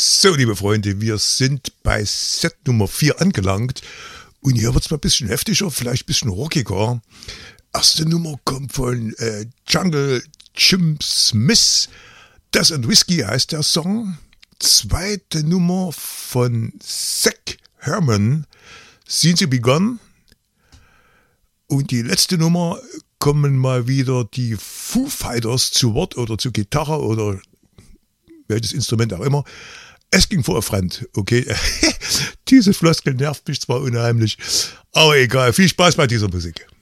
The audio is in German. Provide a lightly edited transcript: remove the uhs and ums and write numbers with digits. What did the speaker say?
So, liebe Freunde, wir sind bei Set Nummer 4 angelangt und hier wird es mal ein bisschen heftiger, vielleicht ein bisschen rockiger. Erste Nummer kommt von Jungle Jim Smith, Das and Whiskey heißt der Song. Zweite Nummer von Zach Herman, Seen Sie Begun. Und die letzte Nummer kommen mal wieder die Foo Fighters zu Wort oder zu Gitarre oder welches Instrument auch immer. Asking for a Friend, okay? Diese Floskel nervt mich zwar unheimlich, aber egal. Viel Spaß bei dieser Musik.